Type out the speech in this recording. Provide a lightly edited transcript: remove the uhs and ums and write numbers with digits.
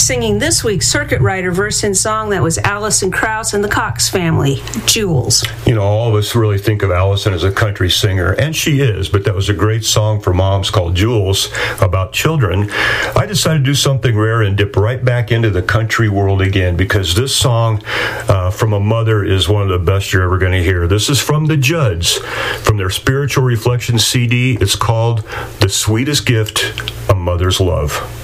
Singing this week's Circuit Rider verse and song, that was Alison Krauss and the Cox Family, Jewels. You know, all of us really think of Alison as a country singer, and she is, but that was a great song for moms called Jewels about children. I decided to do something rare and dip right back into the country world again, because this song from a mother is one of the best you're ever going to hear. This is from the Judds, from their Spiritual Reflections CD. It's called The Sweetest Gift, A Mother's Love.